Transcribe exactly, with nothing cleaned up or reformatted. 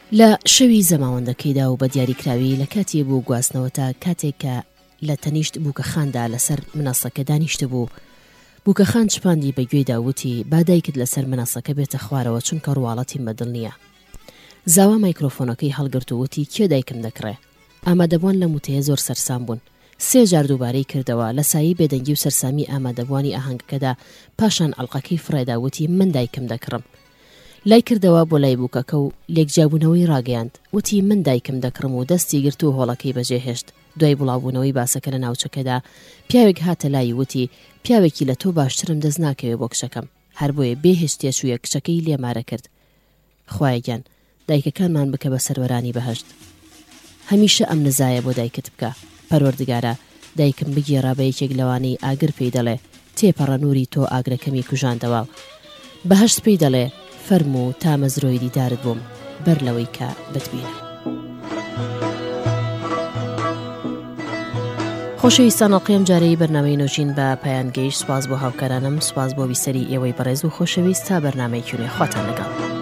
لە شەوی زەماوەندەکەیدا و بە دیاریکراوی لە کاتی بوو گواستنەوە تا کاتێک کە لە تەنیشت بووکەخاندا لەسەر مناسەکە دانیشتە بوو. بووکەخان چپاندی بە گوێدا وتی با دایکت لەسەر مناسەکە بێتە خوارەوە چونکە ڕواڵەتیم بەدڵ نییە. زاوا مایکرۆفۆنەکەی هەڵگرت و وتی کێ دایکم دەکڕێ. ئامادەبووان لە موتەیە زۆر سەرسام بوون. سێ جار دووبارەی کردەوە لە سایی بێدەنگی و سەرسامی ئامادەبوانی ئاهەنگەکەدا. پاشان ئەڵقەکەی فڕێدا وتی من دایکم دەکڕم. لای کردەوە بۆ لای بووکەکە و لێکجیابوونەوەی ڕاگەیاند. وتی من دایکم دەکڕم و دەستی گرت و هۆڵەکەی بەجێهێشت. دوای بڵاوبوونەوەی باسەکە لە ناوچەکەدا پیاوێک هاتە لای وتی پیاوێکی لە تۆ باشترم دەست ناکەوێت بۆ کچەکەم. هەر بۆیە بێهێشتێ چوویە کچەکەی لێمارە کرد. خوایەگیان دایکەکانمان بکە بە سەروەرانی بەهەشت. هەمیشە ئەم نزایە بۆ دایکت بکە. پەروەردگارە دایکم بگێڕا بە یەکێک لەوانەی ئاگر پێی دەڵێ تێپەڕە نووری تۆ ئاگرەکەمی کوژاندەوە. بەهەشت پێی دەڵێ فەرموو تا مەزرۆی دیدارت بووم بەر لەوەی کە بتبینە. خۆشەویستان ئەڵقەیەم جارەی بەرنامەی نوۆژین بە پایان گەیشت. سوپاس بۆ هاوکارانم، سوپاس بۆ بیسەری ئێوەی بەڕێز و خۆشەویست تا بەرنامەی کوێنێ خواتان لەگەڵ.